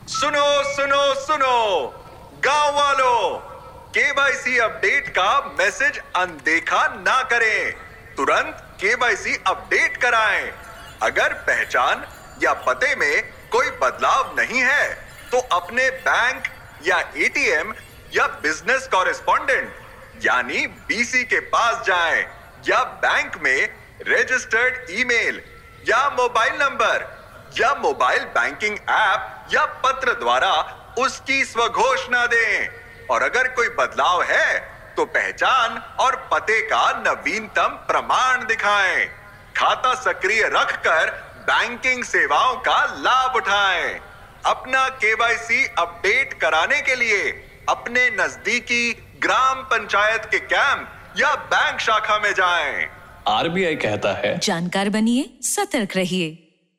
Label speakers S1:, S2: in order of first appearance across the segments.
S1: सुनो सुनो सुनो गांव वालों, केवाईसी अपडेट का मैसेज अनदेखा ना करें। तुरंत केवाईसी अपडेट कराएं। अगर पहचान या पते में कोई बदलाव नहीं है तो अपने बैंक या एटीएम या बिजनेस कॉरेस्पॉन्डेंट यानी बीसी के पास जाएं या बैंक में रजिस्टर्ड ईमेल या मोबाइल नंबर या मोबाइल बैंकिंग ऐप या पत्र द्वारा उसकी स्वघोषणा दें। और अगर कोई बदलाव है तो पहचान और पते का नवीनतम प्रमाण दिखाएं। खाता सक्रिय रखकर बैंकिंग सेवाओं का लाभ उठाएं। अपना केवाईसी अपडेट कराने के लिए अपने नजदीकी ग्राम पंचायत के कैंप या बैंक शाखा में जाएं।
S2: आरबीआई कहता है,
S3: जानकार बनिए, सतर्क रहिए।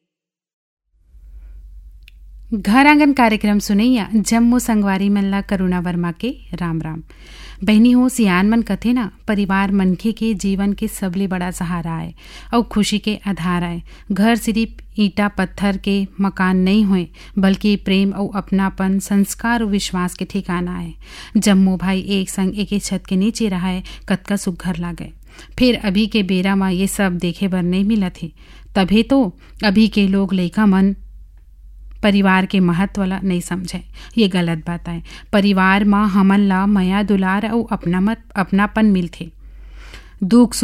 S4: घर आंगन कार्यक्रम सुनैया जम्मू संगवारी मल्ला करुणा वर्मा के राम राम। बहनी हो सियान मन कथे ना, परिवार मनखे के जीवन के सबले बड़ा सहारा है और खुशी के आधार है। घर सिर्फ ईटा पत्थर के मकान नहीं हुए बल्कि प्रेम और अपनापन, संस्कार और विश्वास के ठिकाना है। जम्मू भाई एक संग एक छत के नीचे रहा है, कतका सुघर लागे। फिर अभी के बेरा में ये सब देखे बर नहीं मिला थे। तभी तो अभी के लोग लइका मन परिवार के महत्व ला नहीं समझे। ये गलत बात है। परिवार में हमन ला माया दुलार और अपनापन मिलथे। दुख